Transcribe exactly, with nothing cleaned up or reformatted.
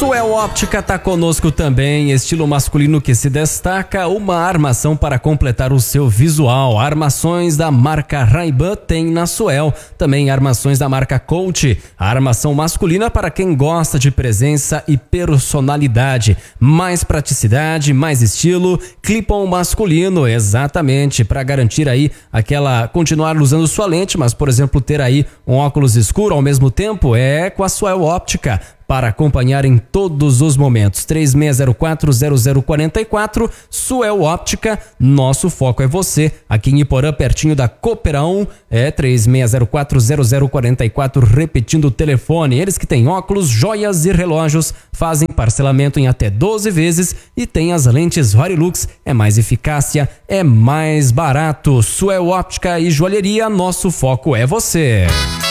Suel Óptica tá conosco também, estilo masculino que se destaca, uma armação para completar o seu visual. Armações da marca Ray-Ban tem na Suel, também armações da marca Coach. A armação masculina para quem gosta de presença e personalidade. Mais praticidade, mais estilo, clip-on masculino, exatamente, para garantir aí aquela, continuar usando sua lente, mas por exemplo ter aí um óculos escuro ao mesmo tempo, é com a Suel Óptica. Para acompanhar em todos os momentos. três seis zero quatro zero zero quatro quatro, Suel Óptica, nosso foco é você. Aqui em Iporã, pertinho da Cooperão, é três seis zero quatro zero zero quatro quatro, repetindo o telefone. Eles que têm óculos, joias e relógios, fazem parcelamento em até doze vezes e tem as lentes Varilux, é mais eficácia, é mais barato. Suel Óptica e joalheria, nosso foco é você.